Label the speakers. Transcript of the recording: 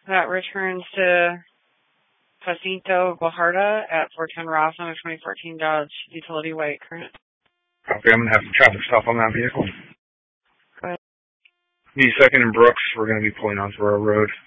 Speaker 1: That returns to Jacinto Guajardo at 410 Ross on a 2014 Dodge Utility White Current.
Speaker 2: Okay, I'm going to have some traffic stop on that vehicle.
Speaker 1: Go ahead.
Speaker 2: The 2nd and Brooks, we're going to be pulling onto our road.